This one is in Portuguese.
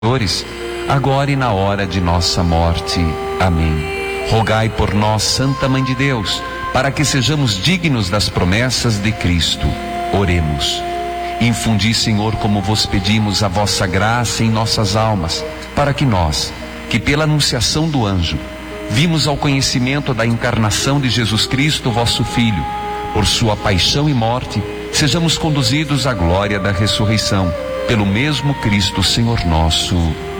agora e na hora de nossa morte. Amém. Rogai por nós, Santa Mãe de Deus, para que sejamos dignos das promessas de Cristo. Oremos. Infundi, Senhor, como vos pedimos, a vossa graça em nossas almas, para que nós, que pela anunciação do anjo, vimos ao conhecimento da encarnação de Jesus Cristo, vosso Filho, por sua paixão e morte, sejamos conduzidos à glória da ressurreição, pelo mesmo Cristo, Senhor nosso.